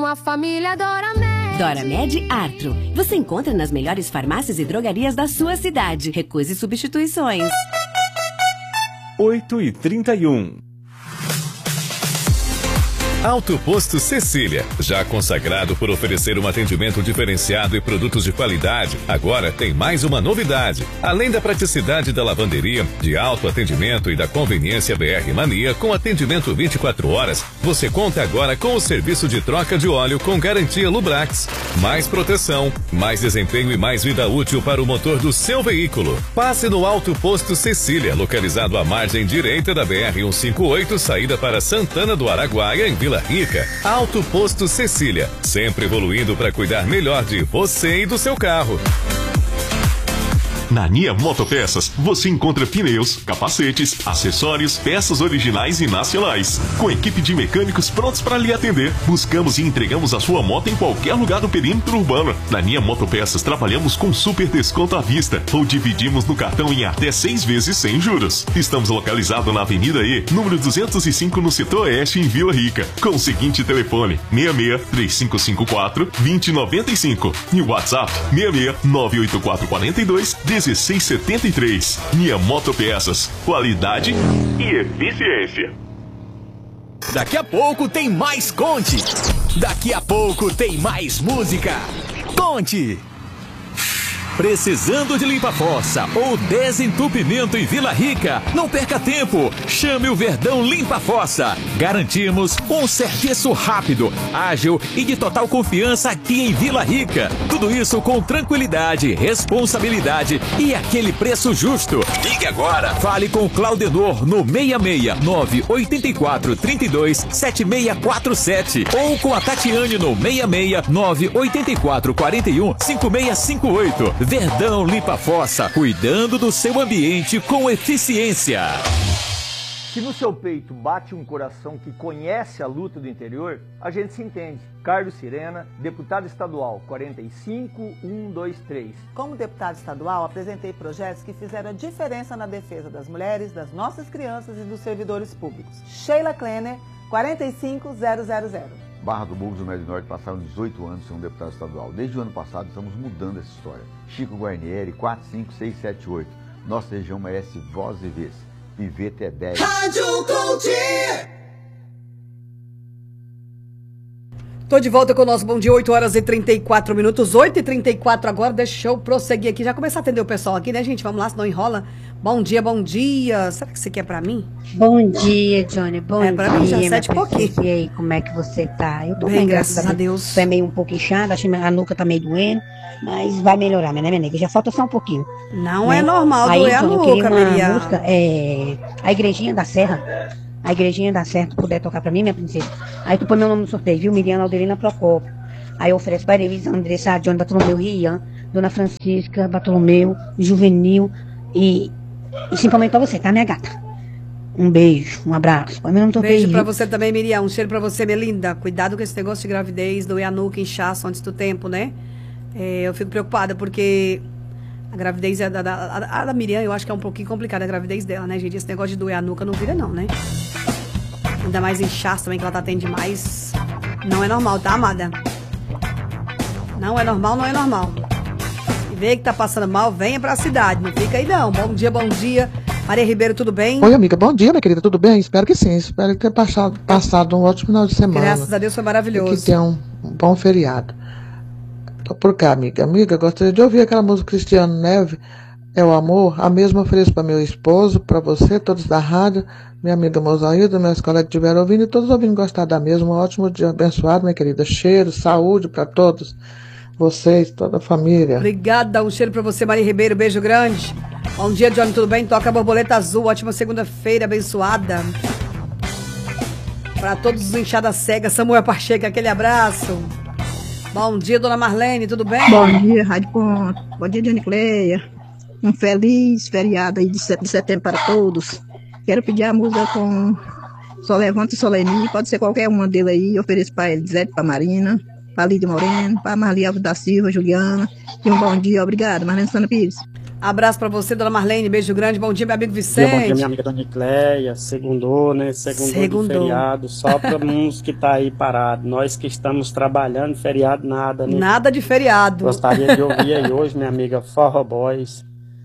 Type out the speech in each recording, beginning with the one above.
a família Doramed. Doramed Artro. Você encontra nas melhores farmácias e drogarias da sua cidade. Recuse substituições. 8h31. Alto Posto Cecília, já consagrado por oferecer um atendimento diferenciado e produtos de qualidade, agora tem mais uma novidade. Além da praticidade da lavanderia, de alto atendimento e da conveniência BR Mania com atendimento 24 horas, você conta agora com o serviço de troca de óleo com garantia Lubrax. Mais proteção, mais desempenho e mais vida útil para o motor do seu veículo. Passe no Alto Posto Cecília, localizado à margem direita da BR-158, saída para Santana do Araguaia, em Vila Rica. Alto Posto Cecília, sempre evoluindo para cuidar melhor de você e do seu carro. Na Nia Motopeças, você encontra pneus, capacetes, acessórios, peças originais e nacionais. Com equipe de mecânicos prontos para lhe atender, buscamos e entregamos a sua moto em qualquer lugar do perímetro urbano. Na Nia Motopeças, trabalhamos com super desconto à vista ou dividimos no cartão em até 6 vezes sem juros. Estamos localizados na Avenida E, número 205, no setor oeste, em Vila Rica, com o seguinte telefone: 66-3554-2095 e o WhatsApp 66-98442-1673. Nia Motopeças, qualidade e eficiência. Daqui a pouco tem mais Conte. Daqui a pouco tem mais música. Conte. Precisando de limpa-fossa ou desentupimento em Vila Rica? Não perca tempo. Chame o Verdão Limpa-Fossa. Garantimos um serviço rápido, ágil e de total confiança aqui em Vila Rica. Tudo isso com tranquilidade, responsabilidade e aquele preço justo. Ligue agora. Fale com o Claudenor no 669-8232-7647 ou com a Tatiane no 669-8441-5658. Verdão Limpa-Fossa, cuidando do seu ambiente com eficiência. Se no seu peito bate um coração que conhece a luta do interior, a gente se entende. Carlos Sirena, deputado estadual 45123. Como deputado estadual, apresentei projetos que fizeram a diferença na defesa das mulheres, das nossas crianças e dos servidores públicos. Sheila Klenner, 45000. Barra do Bugos do Médio Norte passaram 18 anos sem um deputado estadual. Desde o ano passado estamos mudando essa história. Chico Guarnieri, 45678. Nossa região merece voz e vez. Pivete é 10. Rádio Conte! Tô de volta com o nosso Bom Dia, 8h34, 8h34 agora. Deixa eu prosseguir aqui, já começar a atender o pessoal aqui, né, gente? Vamos lá, senão enrola. Bom dia, bom dia. Será que você quer pra mim? Bom dia, Johnny. Bom dia. Pra mim já 7 pouquinho. E aí, como é que você tá? Eu tô bem, graças a Deus. Tô meio um pouco inchada, acho que a nuca tá meio doendo, mas vai melhorar, né, minha nega? Já falta só um pouquinho. Não, né? É normal doer a nuca, Maria. Música, a Igrejinha da Serra. A Igrejinha da Serra, tu puder tocar pra mim, minha princesa. Aí tu põe meu nome no sorteio, viu? Miriam Alderina Procópio. Aí eu ofereço pra Elisa, Andressa, Johnny, Bartolomeu, Rian, Dona Francisca, Bartolomeu, Juvenil e principalmente pra você, tá, minha gata? Um beijo, um abraço. Põe meu nome no sorteio. Beijo pra você também, Miriam. Um cheiro pra você, minha linda. Cuidado com esse negócio de gravidez, doer a nuca, inchaço antes do tempo, né? Eu fico preocupada porque a gravidez a da Miriam, eu acho que é um pouquinho complicada a gravidez dela, né, gente? Esse negócio de doer a nuca não vira não, né? Ainda mais inchaço também, que ela tá tendo demais. Não é normal, tá, amada? Não é normal, não é normal. E vê que tá passando mal, venha pra cidade. Não fica aí, não. Bom dia, bom dia. Maria Ribeiro, tudo bem? Oi, amiga. Bom dia, minha querida. Tudo bem? Espero que sim. Espero que tenha passado um ótimo final de semana. Graças a Deus, foi maravilhoso. E que tenha um bom feriado. Tô por cá, amiga. Amiga, gostaria de ouvir aquela música Cristiano Neve, É o Amor. A mesma ofereço para meu esposo, para você, todos da rádio, minha amiga Mosaída, meus colegas que estiveram ouvindo e todos ouvindo gostar da mesma. Um ótimo dia abençoado, minha querida. Cheiro, saúde para todos vocês, toda a família. Obrigada, um cheiro para você, Maria Ribeiro. Beijo grande. Bom dia, Johnny, tudo bem? Toca a Borboleta Azul. Ótima segunda-feira abençoada. Para todos os inchadas cegas, Samuel Pacheco, aquele abraço. Bom dia, dona Marlene, tudo bem? Bom dia, Rádio Ponto. Bom dia, Johnny Cleia. Um feliz feriado aí de setembro para todos. Quero pedir a música com Só Levanta e Soleni. Pode ser qualquer uma dele aí. Eu ofereço para Elisete, para Marina, para Lídia Moreno, para Marli Alves da Silva, Juliana. E um bom dia, obrigada. Marlene Sandra Pires. Abraço pra você, dona Marlene, beijo grande, bom dia, meu amigo Vicente. Bom dia, minha amiga dona Nicleia, segundou, né, segundou de feriado, só pra uns que tá aí parado, nós que estamos trabalhando, feriado nada, né? Nada de feriado. Gostaria de ouvir aí hoje, minha amiga Forró Boys,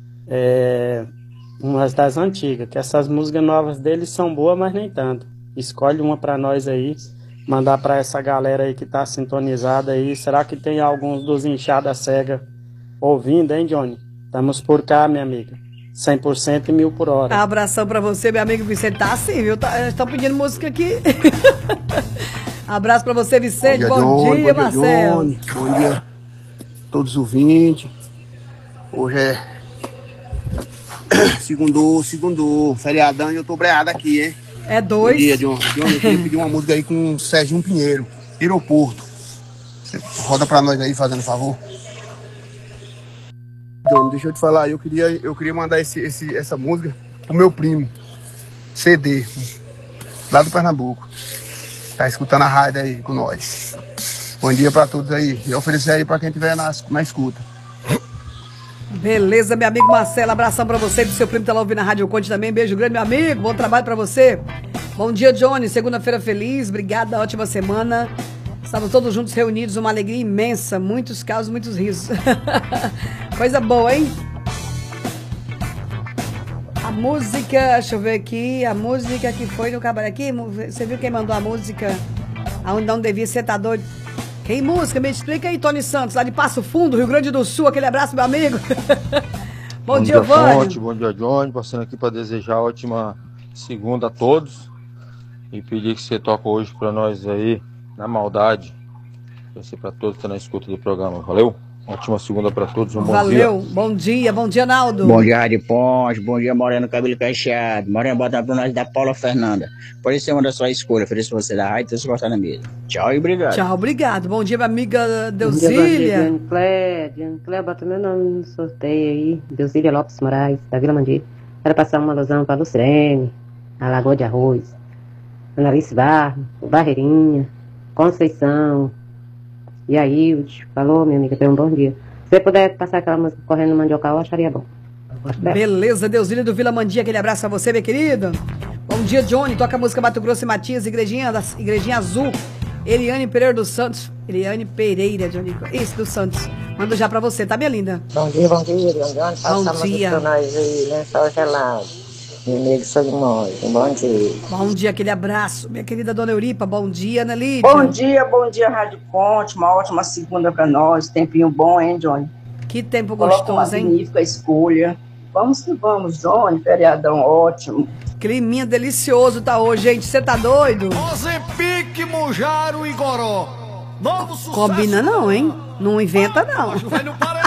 umas das antigas, que essas músicas novas deles são boas, mas nem tanto. Escolhe uma pra nós aí, mandar pra essa galera aí que tá sintonizada aí. Será que tem alguns dos inchadas cega ouvindo, hein, Johnny? Estamos por cá, minha amiga. 100% e 1000 por hora. Abração pra você, meu amigo Vicente. Tá assim, viu? Estão pedindo música aqui. Abraço pra você, Vicente. Bom dia, Marcelo. Johnny. Bom dia a todos os ouvintes. Hoje é segundo feriadão e eu tô breado aqui, hein? É 2. Bom dia, Johnny. Eu queria pedir uma música aí com o Serginho Pinheiro, Aeroporto. Você roda pra nós aí, fazendo favor. Johnny, deixa eu te falar, eu queria mandar essa música pro meu primo, CD, lá do Pernambuco. Tá escutando a rádio aí com nós. Bom dia pra todos aí. E oferecer aí pra quem estiver na escuta. Beleza, meu amigo Marcelo, abração pra você, pro seu primo tá lá ouvindo a Rádio Conte também, beijo grande, meu amigo, bom trabalho pra você. Bom dia, Johnny, segunda-feira feliz, obrigada, ótima semana. Estamos todos juntos reunidos, uma alegria imensa, muitos casos, muitos risos. Coisa boa, hein? A música, deixa eu ver aqui, a música que foi no cabaré aqui, você viu quem mandou a música? Aonde não devia ser, tá doido? Quem música? Me explica aí, Tony Santos, lá de Passo Fundo, Rio Grande do Sul, aquele abraço, meu amigo. Bom dia, Vânia. Bom dia, Johnny, passando aqui para desejar ótima segunda a todos e pedir que você toque hoje para nós aí, na maldade. Vai ser para todos que estão na escuta do programa, valeu? Ótima segunda para todos, bom dia. Valeu, bom dia, Naldo. Bom dia, Rádio Ponte, bom dia, Moreno Cabelo Cacheado. Moreno, bota pra nós da Paula Fernanda. Pode ser uma da sua escolha, ofereço pra você da rádio, então você gostar na mesa. Tchau e obrigado. Tchau, obrigado. Bom dia, minha amiga Deusília. Bom dia, Diane Cléia, bota meu nome no sorteio aí. Deusília Lopes Moraes, da Vila Mandira. Quero passar uma alusão para Lucrene, a Lagoa de Arroz, Analice Barro, Barreirinha, Conceição, e aí, falou, minha amiga, tenha um bom dia. Se você puder passar aquela música Correndo no Mandiocal, eu acharia bom. Beleza, Deusília do Vila Mandia, aquele abraço a você, minha querida. Bom dia, Johnny, toca a música Mato Grosso e Matias, Igrejinha Azul, Eliane Pereira dos Santos, Johnny, isso, dos Santos. Mando já pra você, tá, minha linda? Bom dia, Johnny, passa a música pra nós aí, né, só gelado. Meu amigo Solimões, bom dia. Bom dia, aquele abraço. Minha querida Dona Euripa, bom dia, Ana Lídia. Bom dia, Rádio Ponte, uma ótima segunda pra nós, tempinho bom, hein, Johnny? Que tempo gostoso, gostoso, hein? Magnífica escolha. Vamos que vamos, Johnny, feriadão ótimo. Climinha delicioso tá hoje, gente, você tá doido? Ozepique, Mojaro e Goró. Novo sucesso. Combina não, hein? Não inventa não.